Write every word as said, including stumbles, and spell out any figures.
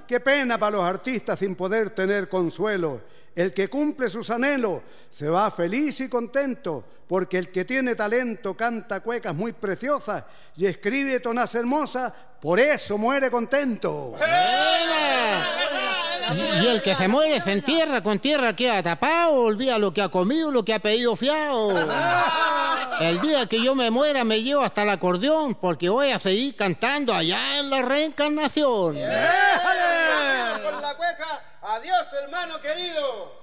qué pena para los artistas sin poder tener consuelo. El que cumple sus anhelos se va feliz y contento, porque el que tiene talento canta cuecas muy preciosas y escribe tonas hermosas, por eso muere contento. Y el que se muere se entierra, con tierra queda tapado, olvida lo que ha comido, lo que ha pedido fiado. El día que yo me muera me llevo hasta el acordeón, porque voy a seguir cantando allá en la reencarnación. ¡Déjale! Con la cueca, adiós hermano querido.